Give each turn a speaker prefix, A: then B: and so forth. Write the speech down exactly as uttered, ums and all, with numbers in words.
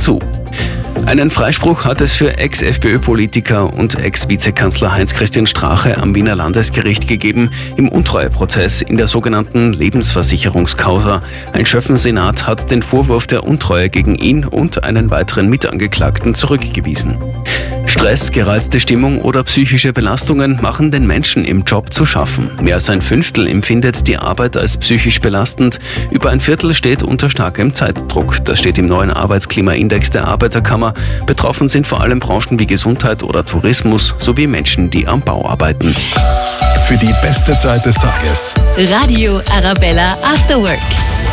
A: zu. Einen Freispruch hat es für Ex-FPÖ-Politiker und Ex-Vizekanzler Heinz-Christian Strache am Wiener Landesgericht gegeben im Untreueprozess in der sogenannten Lebensversicherungskausa. Ein Schöffensenat hat den Vorwurf der Untreue gegen ihn und einen weiteren Mitangeklagten zurückgewiesen. Stress, gereizte Stimmung oder psychische Belastungen machen den Menschen im Job zu schaffen. Mehr als ein Fünftel empfindet die Arbeit als psychisch belastend. Über ein Viertel steht unter starkem Zeitdruck. Das steht im neuen Arbeitsklimaindex der Arbeiterkammer. Betroffen sind vor allem Branchen wie Gesundheit oder Tourismus sowie Menschen, die am Bau arbeiten.
B: Für die beste Zeit des Tages.
C: Radio Arabella After Work.